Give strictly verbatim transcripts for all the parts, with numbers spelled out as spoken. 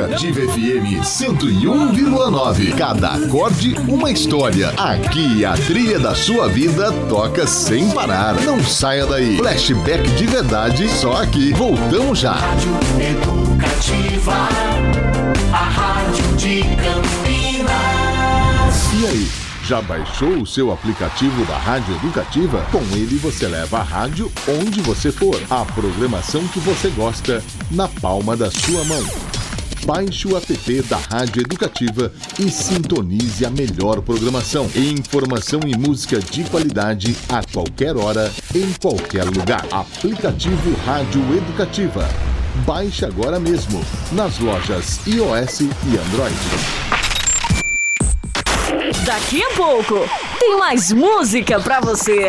Educativa F M cento e um vírgula nove. Cada acorde, uma história. Aqui a trilha da sua vida toca sem parar. Não saia daí. Flashback de verdade, só aqui. Voltamos já. Rádio Educativa, a rádio de Campinas. E aí? Já baixou o seu aplicativo da Rádio Educativa? Com ele você leva a rádio onde você for. A programação que você gosta na palma da sua mão. Baixe o app da Rádio Educativa e sintonize a melhor programação. Informação e música de qualidade a qualquer hora, em qualquer lugar. Aplicativo Rádio Educativa. Baixe agora mesmo nas lojas iOS e Android. Daqui a pouco tem mais música pra você.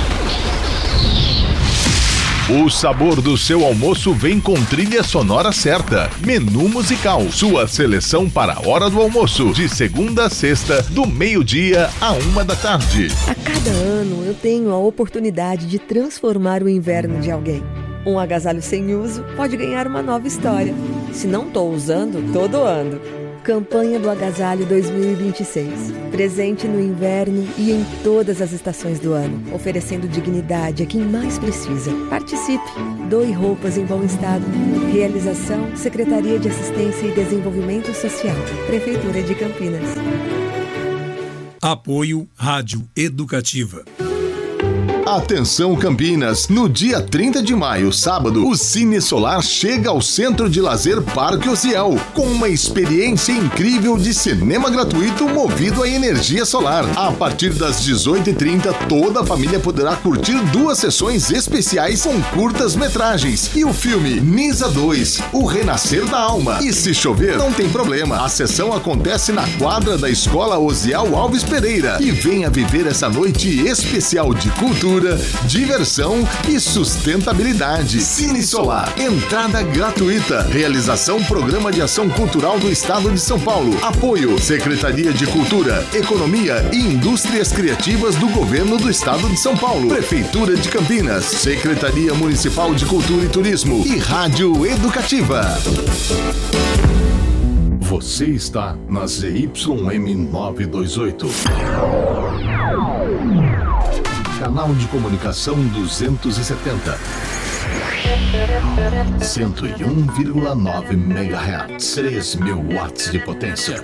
O sabor do seu almoço vem com trilha sonora certa. Menu musical, sua seleção para a hora do almoço, de segunda a sexta, do meio-dia a uma da tarde. A cada ano eu tenho a oportunidade de transformar o inverno de alguém. Um agasalho sem uso pode ganhar uma nova história. Se não estou usando, tô doando. Campanha do Agasalho dois mil e vinte e seis. Presente no inverno e em todas as estações do ano, oferecendo dignidade a quem mais precisa. Participe! Doe roupas em bom estado. Realização: Secretaria de Assistência e Desenvolvimento Social, Prefeitura de Campinas. Apoio Rádio Educativa. Atenção Campinas, no dia trinta de maio, sábado, o Cine Solar chega ao Centro de Lazer Parque Ociel, com uma experiência incrível de cinema gratuito movido a energia solar. A partir das dezoito e trinta, toda a família poderá curtir duas sessões especiais com curtas metragens e o filme Nisa dois, O Renascer da Alma. E se chover, não tem problema, a sessão acontece na quadra da Escola Osiel Alves Pereira. E venha viver essa noite especial de cultura, diversão e sustentabilidade. Cine Solar, entrada gratuita. Realização: Programa de Ação Cultural do Estado de São Paulo. Apoio: Secretaria de Cultura, Economia e Indústrias Criativas do Governo do Estado de São Paulo. Prefeitura de Campinas, Secretaria Municipal de Cultura e Turismo e Rádio Educativa. Você está na Z Y M novecentos e vinte e oito. Canal de comunicação duzentos e setenta. cento e um vírgula nove megahertz. três mil watts de potência.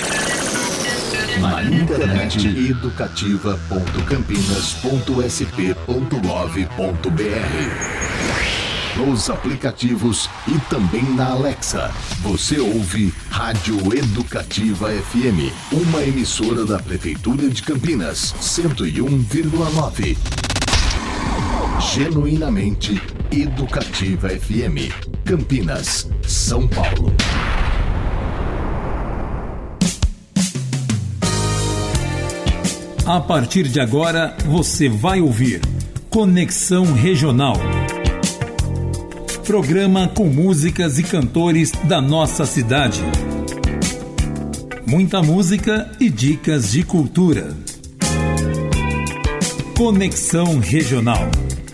Na internet, educativa ponto campinas ponto s p ponto gov ponto b r. Nos aplicativos e também na Alexa. Você ouve Rádio Educativa F M, uma emissora da Prefeitura de Campinas, cento e um vírgula nove. Genuinamente Educativa F M, Campinas, São Paulo. A partir de agora, você vai ouvir Conexão Regional. Programa com músicas e cantores da nossa cidade. Muita música e dicas de cultura. Conexão Regional.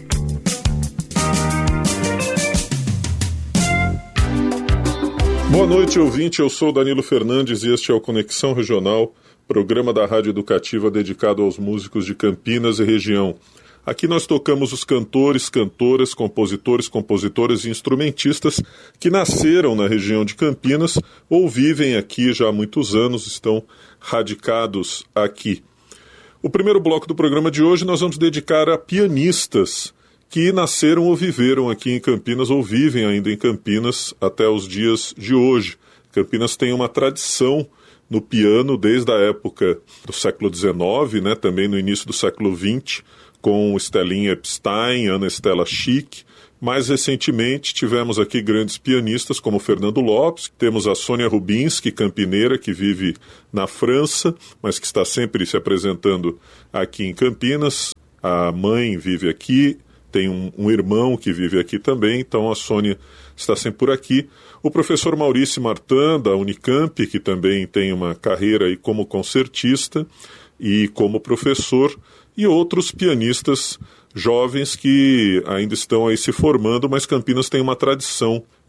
Boa noite, ouvinte. Eu sou Danilo Fernandes e este é o Conexão Regional, programa da Rádio Educativa dedicado aos músicos de Campinas e região. Aqui nós tocamos os cantores, cantoras, compositores, compositoras e instrumentistas que nasceram na região de Campinas ou vivem aqui já há muitos anos, estão radicados aqui. O primeiro bloco do programa de hoje nós vamos dedicar a pianistas que nasceram ou viveram aqui em Campinas ou vivem ainda em Campinas até os dias de hoje. Campinas tem uma tradição no piano desde a época do século dezenove, né, também no início do século vinte, com Stellinha Epstein, Ana Estela Schick. Mais recentemente tivemos aqui grandes pianistas como Fernando Lopes, temos a Sônia Rubinski, campineira, que vive na França, mas que está sempre se apresentando aqui em Campinas. A mãe vive aqui, tem um, um irmão que vive aqui também, então a Sônia está sempre por aqui. O professor Maurício Martin, da Unicamp, que também tem uma carreira aí como concertista e como professor, e outros pianistas jovens que ainda estão aí se formando, mas Campinas tem uma tradição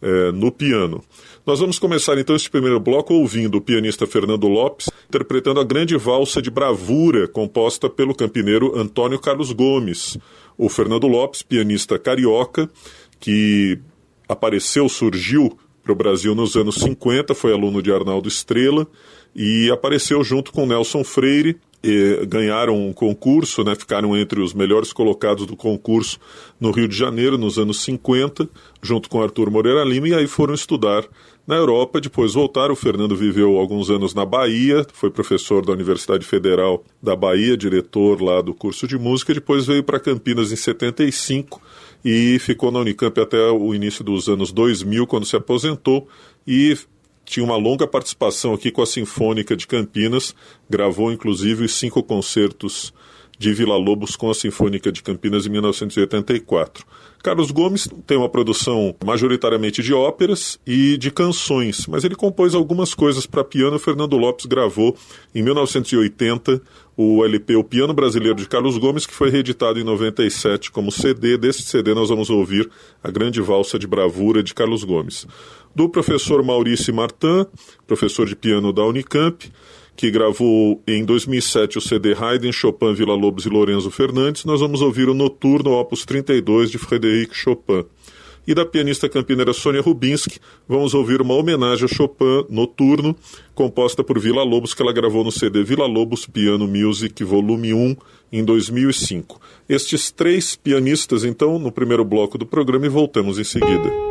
é, no piano. Nós vamos começar então este primeiro bloco ouvindo o pianista Fernando Lopes interpretando a grande valsa de bravura composta pelo campineiro Antônio Carlos Gomes. O Fernando Lopes, pianista carioca, que apareceu, surgiu para o Brasil nos anos cinquenta, foi aluno de Arnaldo Estrela e apareceu junto com Nelson Freire. E ganharam um concurso, né, ficaram entre os melhores colocados do concurso no Rio de Janeiro nos anos cinquenta, junto com Arthur Moreira Lima, e aí foram estudar na Europa, depois voltaram. O Fernando viveu alguns anos na Bahia, foi professor da Universidade Federal da Bahia, diretor lá do curso de música, depois veio para Campinas em setenta e cinco e ficou na Unicamp até o início dos anos dois mil, quando se aposentou, e tinha uma longa participação aqui com a Sinfônica de Campinas, gravou inclusive os cinco concertos de Villa-Lobos com a Sinfônica de Campinas em mil novecentos e oitenta e quatro. Carlos Gomes tem uma produção majoritariamente de óperas e de canções, mas ele compôs algumas coisas para piano. Fernando Lopes gravou em mil novecentos e oitenta o L P O Piano Brasileiro de Carlos Gomes, que foi reeditado em noventa e sete como C D. Desse C D nós vamos ouvir a grande valsa de bravura de Carlos Gomes. Do professor Maurício Martin, professor de piano da Unicamp, que gravou em dois mil e sete o C D Haydn, Chopin, Villa-Lobos e Lorenzo Fernandes, nós vamos ouvir o Noturno Opus trinta e dois de Frédéric Chopin. E da pianista campineira Sônia Rubinski, vamos ouvir uma homenagem a Chopin, Noturno, composta por Villa-Lobos, que ela gravou no C D Villa-Lobos Piano Music Volume um, em dois mil e cinco. Estes três pianistas, então, no primeiro bloco do programa, e voltamos em seguida.